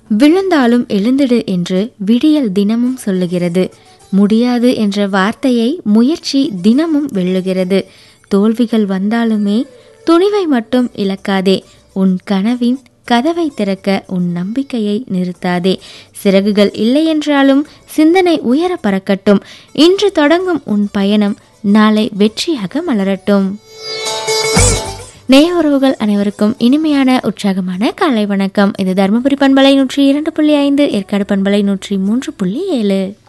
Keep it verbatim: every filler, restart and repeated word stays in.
விழுந்தாலும் எழுந்திடு என்று விடியல் தினமும் சொல்லுகிறது. முடியாது என்ற வார்த்தையை முயற்சி தினமும் வெல்லுகிறது. தோல்விகள் வந்தாலுமே துணிவை மட்டும் இழக்காதே. உன் கனவின் கதவை திறக்க உன் நம்பிக்கையை நிறுத்தாதே. சிறகுகள் இல்லை என்றாலும் சிந்தனை உயர பறக்கட்டும். இன்று தொடங்கும் உன் பயணம் நாளை வெற்றியாக மலரட்டும். நேய உறவுகள் அனைவருக்கும் இனிமையான உற்சாகமான காலை வணக்கம். இது தருமபுரி பண்பலை நூற்றி இரண்டு புள்ளி ஐந்து, ஏற்காடு பண்பலை நூற்றி மூன்று புள்ளி ஏழு.